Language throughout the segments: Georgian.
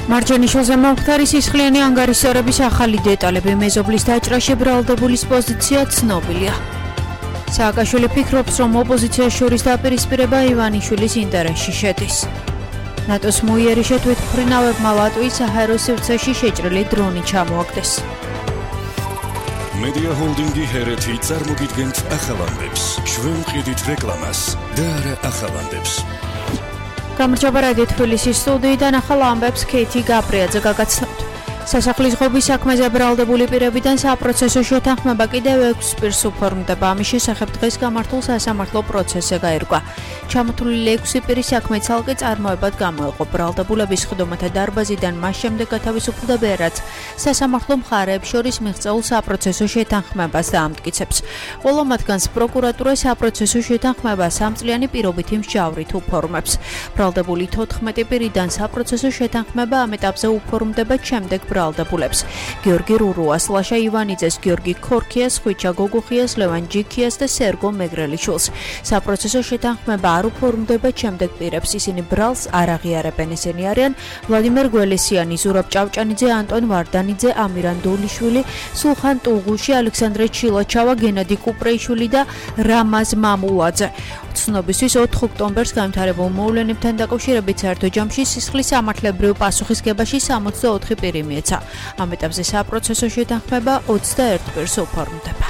მარჯანიშვილზე მომხდარი სისხლიანი ანგარიშსწორების ახალი დეტალები მეზობლის დაჭრაში ბრალდებულის პოზიცია ცნობილია. სააკაშვილი ფიქრობს, რომ ოპოზიციას შორის დაპირისპირება ივანიშვილის ინტერესში შედის. ნატოს მოიერიშე თვითმფრინავებმა ლატვიის საჰაერო სივრცეში შეჭრილი დრონი ჩამოაგდეს. მედია ჰოლდინგი ჰერეთი წარმოგიდგენთ ახალამდებს, ჩვენ ვყიდით რეკლამას და არა ახალამდებს. გამარჯობა რადიო თბილისის სტუდიიდან ახალ ამბებს ქეთი გაბრიაძე გაგაცნობთ. სასახლის ღობის საქმეზე ბრალდებული პირებიდან საპროცესო შეთანხმება კიდევ 6 პირს უფორმდება. ამის შესახებ დღეს გამართულ სასამართლო პროცესზე გაირკვა. ჩამოთვლილი 6 პირის საქმე ცალკე წარმოებად გამოეყო. ბრალდებულების ხდომათა დარბაზიდან მას შემდეგ გათავისუფლდება, რაც სასამართლო მხარეებს შორის მიღწეულ საპროცესო შეთანხმებას დაამტკიცებს. ყველა მათგანს პროკურატურა საპროცესო შეთანხმებას 3 წლიანი პირობითი მსჯავრით უფორმებს. ბრალდებული 14 პირიდან საპროცესო შეთანხმება ამ ეტაპზე უფორმდება შემდეგ ბრალდებულებს. გიორგი რურუას, ლაშა ივანიძეს, გიორგი ქორქიას, ხვიჩა გოგუხიას, ლევან ჯიქიას და სერგო მეგრელიშვილს. საპროცესო შეთანხმება არ უფორმდება შემდეგ პირებს. ისინი ბრალს არ აღიარებენ. ესენი არიან ვლადიმერ გველესიანი, ზურაბ ჭავჭანიძე, ანტონ ვარდანიძე, ამირან დოლიშვილი, სულხან ტუღუში, ალექსანდრე ჩილაჩავა, გენადი კუპრეიშვილი და რამაზ მამულაძე. ცნობისთვის 4 ოქტომბერს გამთარებულ მოვლენებთან დაკავშირებით საერთო ჯამში სისხლის სამართლებრივ პასუხისგებაში 64 პირი მიეცა. ამ ეტაპზე საპროცესო შეთანხმება 21 პირს უფორმდება.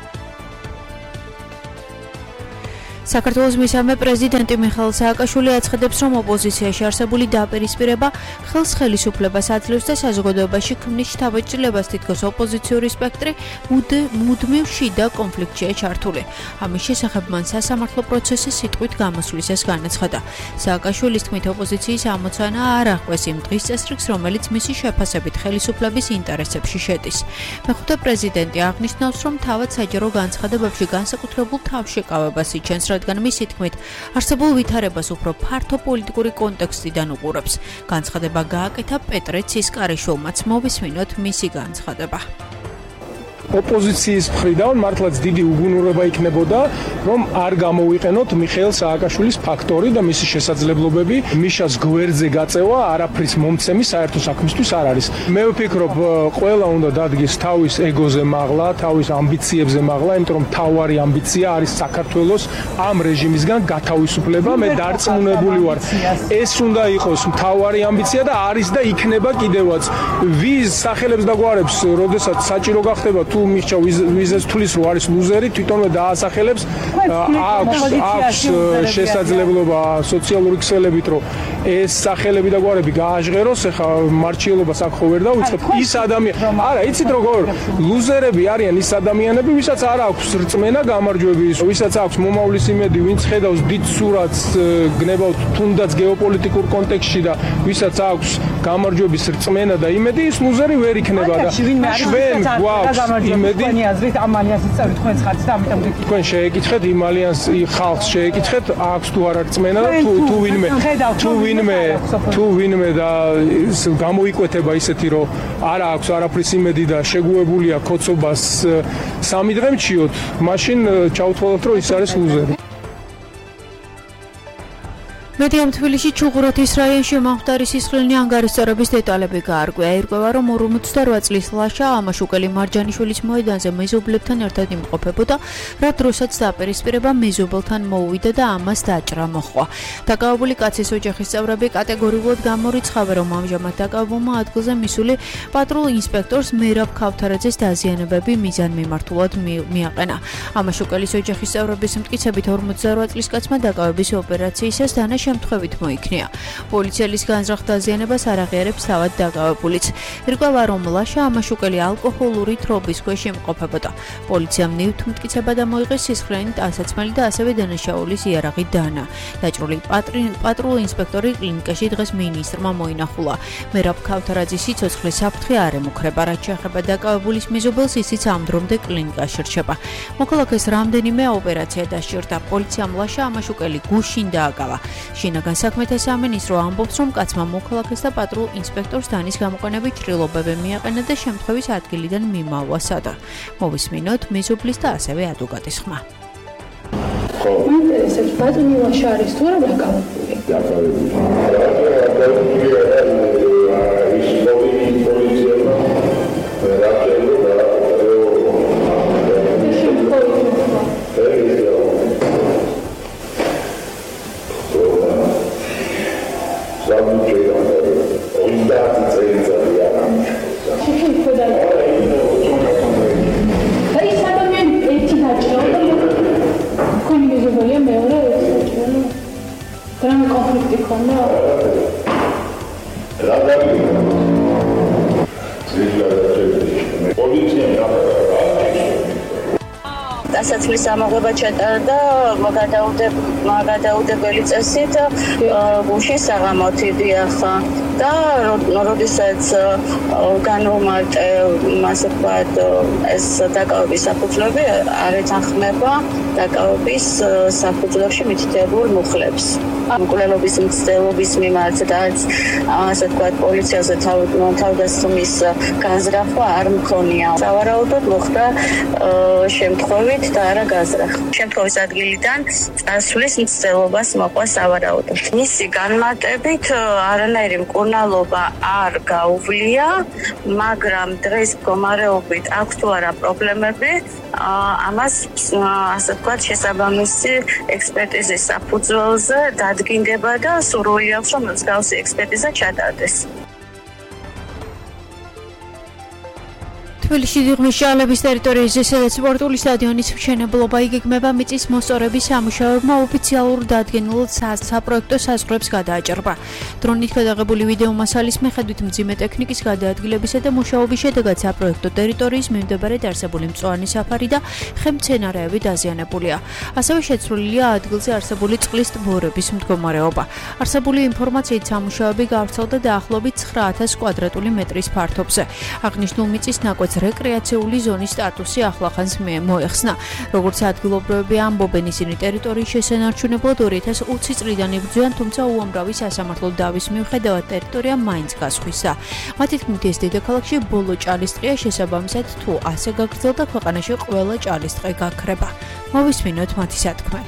საქართველოს მესამე პრეზიდენტი მიხეილ სააკაშვილი აცხადებს, რომ ოპოზიციაში არსებული დაპირისპირება ხელს ხელისუფლებას აძლევს და საზოგადოებაში ქმნის შთაბეჭდილებას, თითქოს ოპოზიციური სპექტრი მუდმივ შიდა კონფლიქტშია ჩართული. ამის შესახებ მან სასამართლო პროცესის სიტყვით გამოსვლისას განაცხადა. სააკაშვილის თქმით, ოპოზიციის ამოცანა არ აღკვეს იმ დღის წესრიგს, რომელიც მისი შეფასებით ხელისუფლების ინტერესებში შედის. მეხუთე პრეზიდენტი აღნიშნავს, რომ თავად საჯარო განცხადებებში განსაკუთრებულ თავშეკავებას იჩენს, რადგან მისი თქმით, არსებულ ვითარებას უფრო ფართო პოლიტიკური კონტექსტიდან უყურებს. განცხადება გააკეთა პეტრე ცისკარიშვილმაც. მოვისმინოთ მისი განცხადება. ოპოზიციის მხრიდან მართლაც დიდი უგუნურება იქნებოდა, რომ არ გამოვიყენოთ მიხეილ სააკაშვილის ფაქტორი და მისი შესაძლებლობები მიშას გვერდზე გაწევა არაფრის მომცემი საერთო საქმისთვის არ არის. მე ვფიქრობ, ყველა უნდა დადგეს თავის ეგოზე მაღლა, თავის ამბიციებზე მაღლა, იმიტომ რომ თავარი ამბიცია არის საქართველოს ამ რეჟიმისგან გათავისუფლება. მე დარწმუნებული ვარ, ეს უნდა იყოს თავარი ამბიცია და არის და იქნება კიდევაც. ვის სახელებს დაგვარებს, როდესაც საჭირო გახდება თუ მიხჩა ვიზეს თulis რო არის ლუზერი, თვითონვე დაასახელებს, აქვს შესაძლებლობა სოციალური ქსელებით რომ ეს სახელები და გვარები გააჟღეროს. ეხა მარჩიელობას აქ ხო ვერ დავიწყებ. ის ადამიანები, არა, იცით როგორ ლუზერები არიან ის ადამიანები, ვისაც არ აქვს რწმენა გამარჯვების, ვისაც აქვს მომავლის იმედი, ვინც ხედავს დიდ სურათს, გნებავთ თუნდაც გეოპოლიტიკურ კონტექსტში და ვისაც აქვს გამარჯვების რწმენა და იმედი, ის ლუზერი ვერ იქნება და ჩვენ გვაქვს იმედი. თქვენი აზრით ამ ალიანსის წევრი თქვენს ხართ და ამიტომ თქვენ შეეკითხეთ იმ ალიანსის ხალხს, შეეკითხეთ აქვს თუ არ აქვს რწმენა და თუ ვინმე და გამოიკვეთება ისეთი რომ არ აქვს არაფრის იმედი და შეგუებულია ქოცობას 3 დღე მჩიოთ, მაშინ ჩავთვალოთ რომ ის არის ლუზერი. მედიამ თბილისში ჩუღურეთის რაიონში მომხდარი სისხლიანი ანგარიშსწორების დეტალები გაარკვია. ირკვევა, რომ 48 წლის ლაშა ამაშუკელი მარჯანიშვილის მოედანზე მეზობლებთან ერთად იმყოფებოდა, რა დროსაც დაპირისპირება მეზობელთან მოუვიდა და ამას დაჭრა მოჰყვა. დაკავებული კაცის ოჯახის წევრები კატეგორიულად გამორიცხავენ, რომ ამჟამად დაკავებულმა ადგილზე მისული პატრულ ინსპექტორს მერაბ ქავთარაძეს დაზიანებები მიზანმიმართულად მიაყენა. ამაშუკელის ოჯახის წევრების მტკიცებით 48 წლის კაცმა დაკავების ოპერაციისას დანა შემთხვევით მოიქნია. პოლიციელის განზრახ დაზიანებას არ აღიარებს თავად დაკავებულიც. ირკვევა, რომ ლაშა ამაშუკელი ალკოჰოლური თრობის ქვეშ იმყოფებოდა. პოლიციამ ნივთმტკიცება მოიღეს სისხლიანი ტანსაცმელი და ასევე დანაშაულის იარაღი დანა. დაჭრული პატრულ ინსპექტორი კლინიკაში დღეს მინისტრმა მოინახულა. მერაბ ქავთარაძის სიცოცხლე საფრთხე არ ემუქრება, რაც შეეხება დაკავებულის მეზობელს, ისიც ამ დრომდე კლინიკაში რჩება. მოქალაქეს რამდენიმე ოპერაცია დასჭირდა. პოლიციამ ლაშა ამაშუკელი გუშინ დააკავა. შინაგან საქმეთა სამინისტრო ამბობს, რომ კაცმა მოქალაქეს და პატრულ ინსპექტორს დანის გამოყენებით ჭრილობები მიაყენა და შემთხვევის ადგილიდან მიმავა სადა. მოვისმინოთ მეზობლის და ასევე ადვოკატის ხმა. ინტერესებს ბატონი ლაშა არის თუ არა დაკავებული? დასაცმლის ამოღება ჩატარდა მაგადაუდებელი წესით გუშინ საღამოთი დიახა და როდესაც განვმარტე ასე ვთქვათ ეს დაკავების საფუძვლები არ ეთანხმება დაკავების საფუძვლებში მითითებულ მუხლებს მკვლელობის მცდელობის მიმართ და ასე ვთქვათ პოლიციაზე თავდასხმის განზრახვა არ მქონია სავარაუდოდ მოხდა შემთხვევით და არა გაზრახვა. შემთხვევის ადგილიდან წასვლის მცდელობას მოყვა სავარაუდოდ. მისი განმარტებით არანაირი მკურნალობა არ გაუვლია, მაგრამ დღეს მდგომარეობით აქვს თუ არა პრობლემები, ამას ასე ვთქვათ შესაბამისი ექსპერტიზის საფუძველზე დადგინდება და სურვილი აქვს რომ მსგავსი ექსპერტიზა ჩატარდეს. თბილისში დიღმის ჟალების ტერიტორიაზე, სადაც სპორტული სტადიონის მშენებლობა იგეგმება, მიწის მოსწორების სამუშაოებმა ოფიციალურ დადგენილ საპროექტო საზღვრებს გადააჭრა. დრონით გადაღებული ვიდეო მასალის მიხედვით მძიმე ტექნიკის გადაადგილებისა და მუშაობის შედეგად საპროექტო ტერიტორიის მიმდებარე არსებული მწვანე საფარი და ხემცენარეები დაზიანებულია. ასევე შეცვლილია ადგილზე არსებული წყლის ტბორების მდგომარეობა. არსებული ინფორმაციით სამუშაოები გავრცელდა დაახლოებით 9000 კვადრატული მეტრის ფართობზე. აღნიშნულ მიწის ნაკვეთს რეკრეაციული ზონის სტატუსი ახლახანს მოეხსნა. როგორც ადგილობრივები ამბობენ, ისინი ტერიტორიის შესანარჩუნებლად 2020 წლიდან იბრძვიან, თუმცა უამრავი სასამართლო დავის მიუხედავად ტერიტორია მაინც გასხვისა. მათი თქმით, ეს დედაქალაქში ბოლო ჭალისწყლია, შესაბამისად თუ ასე გაგრძელდა, ქვეყანაში ყველა ჭალისწყლი გაქრება. მოვისმინოთ მათი სათქმელი.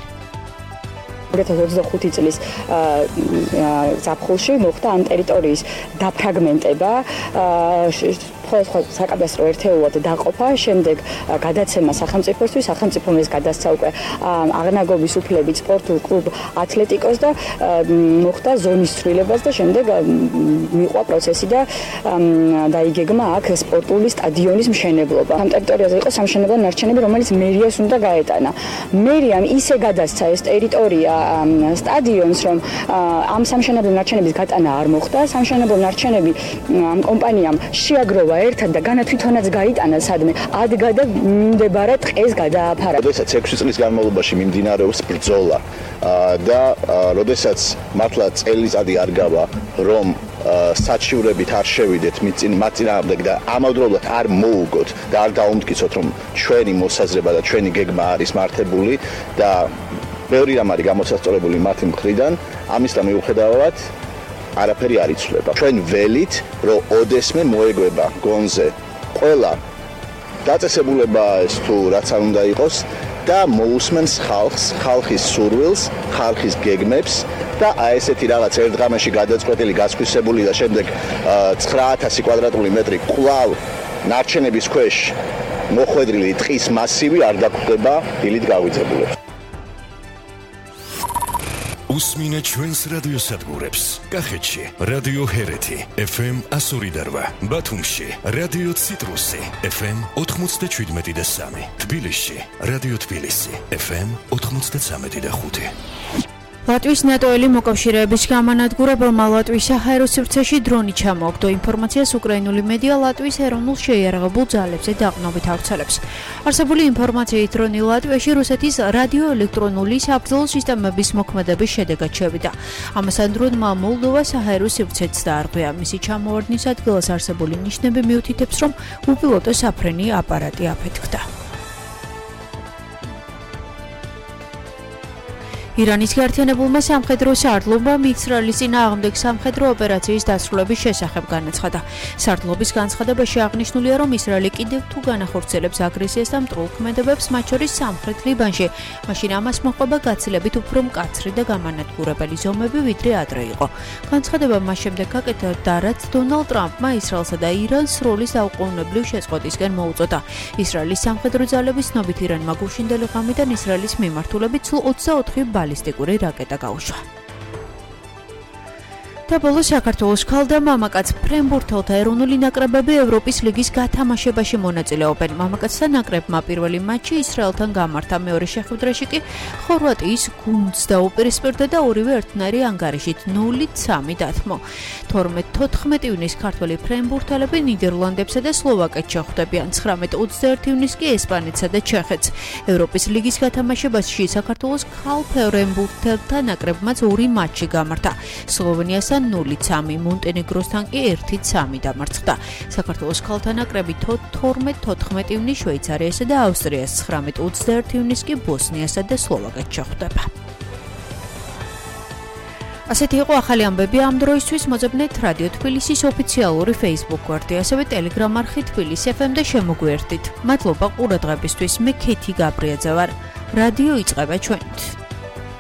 2025 წლის ზაფხულში მოხდა ამ ტერიტორიის დაფრაგმენტება, სხვა საკადასტრო ერთეულად დაყოფა, შემდეგ გადაცემა სახელმწიფოსთვის, სახელმწიფომ ეს გადასცა უკვე აღნაგობის უფლებით სპორტულ კლუბ ათლეტიკოს და მოხდა ზონის ცვლილებას და შემდეგ მიყვა პროცესი და დაიგეგმა აქ სპორტული სტადიონის მშენებლობა. ამ ტერიტორიაზე იყო სამშენებლო ნარჩენები, რომელიც მერიას უნდა გაეტანა. მერიამ ისე გადასცა ეს ტერიტორია სტადიონს, რომ ამ სამშენებლო ნარჩენების გატანა არ მოხდა. სამშენებლო ნარჩენები ამ კომპანიამ შეაგროვა ერთად და განათვითონაც გაიტანა სადმე ადგა და მიმდებარე ტყეს გადააფარა. როდესაც 6 წლის განმავლობაში მიმდინარეობს ბრძოლა და როდესაც მართლა წელიწადი არ გავა, რომ საჩივრებით არ შევიდეთ მათ წინააღმდეგ და ამავდროულად არ მოუგოთ და არ დაუმტკიცოთ, რომ ჩვენი მოსაზრება და ჩვენი გეგმა არის მართებული და ბევრი რამ არის გამოსასწორებული მათი მხრიდან, ამისთან მიუხედავად არაფერი არ იცვლება. ჩვენ ველით, რომ ოდესმე მოეგვება გონზე ყველა დაწესებულება ეს თუ რაც არ უნდა იყოს და მოусმენს ხალხს, ხალხის სურვილს, ხალხის გეგმებს და ესეთი რაღაც ერთ დღამში გადაწყვეტილი, გასხვისებული და შემდეგ 9000 კვადრატული მეტრი კვლავ ნარჩენების ქვეშ მოხვედრილი ტყის მასივი არ დაგხვდება დილით გავიძებულებს. უსმინე ჩვენს რადიოსადგურებს. კახეთში რადიო ჰერეთი FM 102.8, ბათუმში რადიო ციტრუსი FM 97.3, თბილისში რადიო თბილისი FM 93.5. ლატვიის ნატოელი მოკავშირეების გამანადგურებელმა ლატვიის საჰაერო სივრცეში დრონი ჩამოაგდო. ინფორმაციას უკრაინული მედია ლატვიის ეროვნულ შეიარაღებულ ძალებზე დაყრდნობით ავრცელებს. არსებული ინფორმაციით დრონი ლატვიაში რუსეთის რადიოელექტრონული საბრძოლო სისტემების მოქმედების შედეგად შევიდა. ამასთან დრონმა მოლდოვას საჰაერო სივრცეც დაარღვია. მისი ჩამოვარდნის ადგილას არსებული ნიშნები მიუთითებს, რომ უპილოტო საფრენი აპარატი აფეთქდა. ირანის გაერთიანებულმა სამხედრო სარდლობამ ისრაელის წინააღმდეგ სამხედრო ოპერაციის დასრულების შესახებ განაცხადა. სარდლობის განცხადებაში აღნიშნულია, რომ ისრაელი კიდევ თუ განახორციელებს აგრესიას და მტრულ ქმედებებს, მათ შორის სამხრეთ ლიბანში, მაშინ ამას მოჰყვება გაცილებით უფრო მკაცრი და გამანადგურებელი ზომები, ვიდრე ადრე იყო. განცხადება მას შემდეგ გაკეთდა, რაც დონალდ ტრამპმა ისრაელსა და ირანს სროლის დაუყოვნებლივ შეწყვეტისკენ მოუწოდა. ისრაელის სამხედრო ძალების ცნობით ირანმა გუშინდელი ღამიდან ისრაელის მიმართულებით სულ 24 ბალისტიკური რაკეტა გაუშვა. და ბოლოს საქართველოს ქალთა მამაკაც ფრენბურთელთა ეროვნული ნაკრებები ევროპის ლიგის გათამაშებაში მონაწილეობენ. მამაკაცთა ნაკრებმა პირველი მატჩი ისრაელთან გამართა, მეორე შეხვედრაში კი ხორვატიის გუნდს დაუპირისპირდა და ორივე ერთნაირი ანგარიშით 0-3 დათმო. 12-14 ივნისს ქართველი ფრენბურთელები ნიდერლანდებსა და სლოვაკეთს შეხვდებიან. 19-21 ივნისს კი ესპანეთსა და ჩეხეთს. ევროპის ლიგის გათამაშებაში საქართველოს ქალ ფრენბურთელთა ნაკრებმაც 2 მატჩი გამართა. სლოვენიასთან 0-3, მონტენეგროსთან კი 1-3 დამარცხდა. საქართველოს ქალთა ნაკრები 12-14 ივნისს შვეიცარიასა და ავსტრიას, 19-21 ივნისს კი ბოსნიასა და სლოვაკეთს შეხვდება. ასეთი იყო ახალი ამბები ამ დროისთვის. მოძებნეთ რადიო თბილისის ოფიციალური Facebook გვერდი, ასევე Telegram არხი თბილისი FM და შემოგვიერთდით. მადლობა ყურადღებისთვის. მე ქეთი გაბრიაძე ვარ. რადიო იწყება ჩვენით.